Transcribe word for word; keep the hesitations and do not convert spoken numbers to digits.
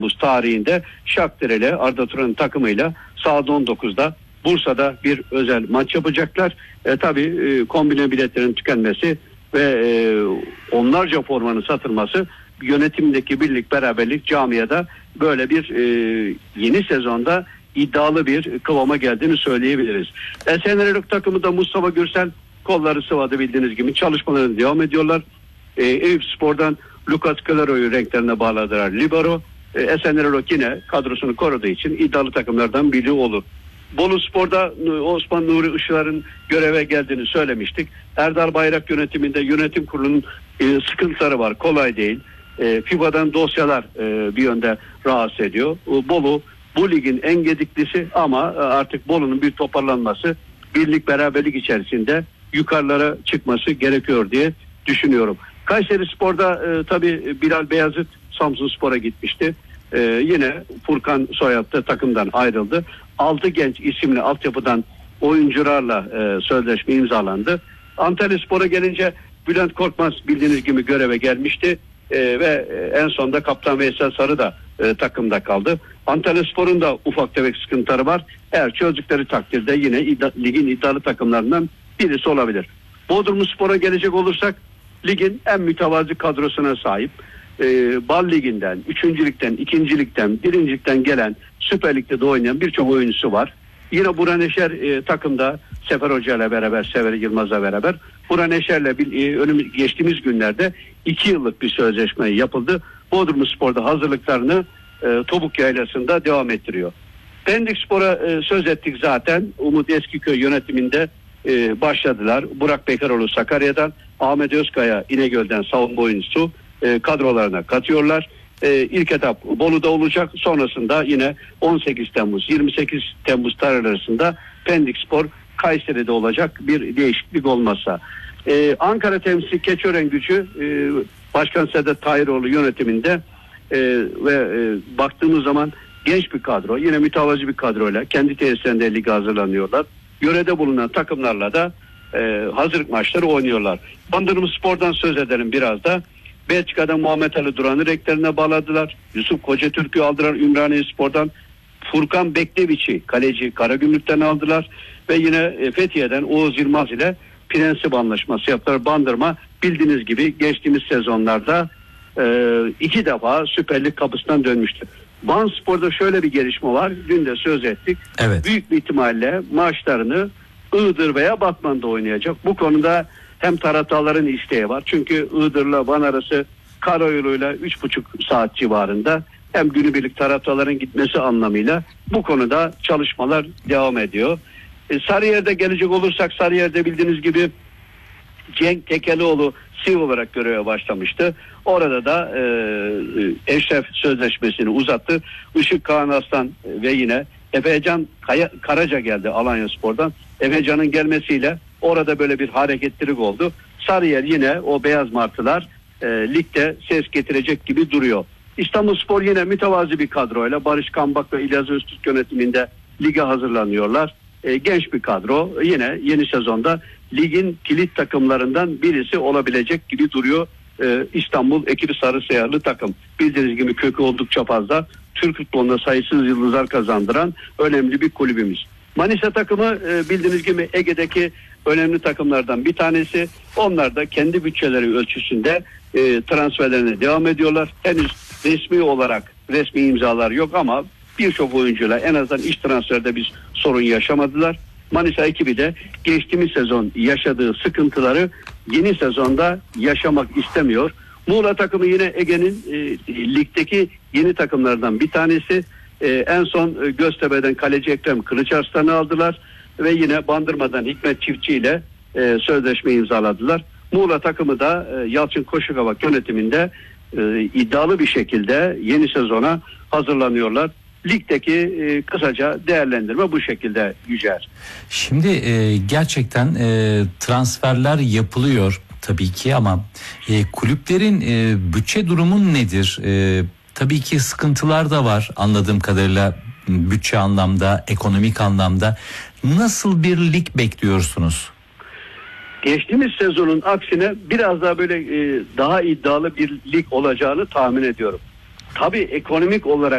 Bu tarihinde Shakhtar ile Arda Turan'ın takımıyla saat on dokuzda Bursa'da bir özel maç yapacaklar. E, tabii e, kombine biletlerin tükenmesi ve e, onlarca formanın satılması yönetimdeki birlik beraberlik camiada böyle bir e, yeni sezonda iddialı bir kıvama geldiğini söyleyebiliriz. Esenler'in takımı da Mustafa Gürsel kolları sıvadı, bildiğiniz gibi çalışmalarına devam ediyorlar. E, Eyüp Spor'dan Lucas Claro'yu renklerine bağladılar libero. E, Esenler yine kadrosunu koruduğu için iddialı takımlardan biri olur. Bolu Spor'da Osman Nuri Işıklar'ın göreve geldiğini söylemiştik. Erdal Bayrak yönetiminde yönetim kurulunun e, sıkıntıları var. Kolay değil. E, FIBA'dan dosyalar e, bir yönde rahatsız ediyor. E, Bolu bu ligin en gediklisi ama artık Bolu'nun bir toparlanması, birlik beraberlik içerisinde yukarılara çıkması gerekiyor diye düşünüyorum. Kayseri Spor'da e, tabii Bilal Beyazıt Samsunspor'a gitmişti. E, yine Furkan Soyad da takımdan ayrıldı. altı genç isimli altyapıdan oyuncularla e, sözleşme imzalandı. Antalyaspor'a gelince Bülent Korkmaz bildiğiniz gibi göreve gelmişti. E, ve en sonunda Kaptan Veysel Sarı da e, takımda kaldı. Antalyaspor'un da ufak tefek sıkıntıları var. Eğer çözdükleri takdirde yine iddia, ligin iddialı takımlarından birisi olabilir. Bodrumspor'a gelecek olursak ligin en mütevazi kadrosuna sahip. E, Bal Ligi'nden, üçüncülükten, ikincilikten, birincilikten gelen Süper Lig'de de oynayan birçok oyuncusu var. Yine Buran Eşer e, takımda Sefer Hoca ile beraber, Sever Yılmaz'la beraber. Buran Eşer'le bir, e, önümüz, geçtiğimiz günlerde iki yıllık bir sözleşme yapıldı. Bodrumspor'da hazırlıklarını e, Topuk Yaylası'nda devam ettiriyor. Pendik Spor'a e, söz ettik zaten. Umut Eskiköy yönetiminde e, başladılar. Burak Bekaroğlu Sakarya'dan, Ahmet Özkaya İnegöl'den savunma oyuncusu e, kadrolarına katıyorlar. E, ilk etap Bolu'da olacak. Sonrasında yine on sekiz Temmuz yirmi sekiz Temmuz tarih arasında Pendik Spor Kayseri'de olacak, bir değişiklik olmazsa. E, Ankara temsilcisi Keçiören Gücü e, Başkan Sedat Tahiroğlu yönetiminde e, ve e, baktığımız zaman genç bir kadro, yine mütevazi bir kadroyla kendi tesislerinde lige hazırlanıyorlar. Yörede bulunan takımlarla da e, hazırlık maçları oynuyorlar. Bandırmaspor'dan söz edelim biraz da. Belçika'da Muhammed Ali Duran'ı renklerine bağladılar. Yusuf Kocatürk'ü aldılar Ümraniyespor'dan. Furkan Bekleviç'i kaleci Karagümrük'ten aldılar. Ve yine Fethiye'den Oğuz Yılmaz ile prensip anlaşması yaptılar. Bandırma bildiğiniz gibi geçtiğimiz sezonlarda e, iki defa Süper Lig kapısından dönmüştü. Vanspor'da şöyle bir gelişme var. Dün de söz ettik. Evet. Büyük bir ihtimalle maçlarını Iğdır veya Batman'da oynayacak. Bu konuda hem taraftarların isteği var. Çünkü Iğdır'la Van arası karayoluyla üç buçuk saat civarında, hem günübirlik taraftarların gitmesi anlamıyla bu konuda çalışmalar devam ediyor. E, Sarıyer'de gelecek olursak, Sarıyer'de bildiğiniz gibi Cenk Tekelioğlu S İ V olarak göreve başlamıştı. Orada da e, Eşref sözleşmesini uzattı. Işık Kaan Aslan ve yine Efecan Kaya, Karaca geldi Alanyaspor'dan. Efecan'ın gelmesiyle orada böyle bir hareketlilik oldu. Sarıyer yine o beyaz martılar e, ligde ses getirecek gibi duruyor. İstanbulspor yine mütevazi bir kadroyla Barış Kambak ve İlyas Öztürk yönetiminde lige hazırlanıyorlar. E, genç bir kadro, yine yeni sezonda ligin kilit takımlarından birisi olabilecek gibi duruyor. E, İstanbul ekibi sarı siyahlı takım. Bildiğiniz gibi kökü oldukça fazla. Türk futbolunda sayısız yıldızlar kazandıran önemli bir kulübümüz. Manisa takımı e, bildiğiniz gibi Ege'deki önemli takımlardan bir tanesi. Onlar da kendi bütçeleri ölçüsünde e, transferlerine devam ediyorlar. Henüz resmi olarak resmi imzalar yok ama birçok oyuncuyla en azından iş transferde bir sorun yaşamadılar. Manisa ekibi de geçtiğimiz sezon yaşadığı sıkıntıları yeni sezonda yaşamak istemiyor. Muğla takımı yine Ege'nin e, ligdeki yeni takımlardan bir tanesi. E, en son e, Göztepe'den kaleci Ekrem Kılıçarslan'ı aldılar ve yine Bandırma'dan Hikmet Çiftçi ile e, sözleşme imzaladılar. Muğla takımı da e, Yalçın Koşukavak yönetiminde e, iddialı bir şekilde yeni sezona hazırlanıyorlar. Ligdeki e, kısaca değerlendirme bu şekilde Yücel. Şimdi e, gerçekten e, transferler yapılıyor tabii ki ama e, kulüplerin e, bütçe durumu nedir? E, tabii ki sıkıntılar da var anladığım kadarıyla, bütçe anlamda, ekonomik anlamda. Nasıl bir lig bekliyorsunuz? Geçtiğimiz sezonun aksine biraz daha böyle e, daha iddialı bir lig olacağını tahmin ediyorum. Tabii ekonomik olarak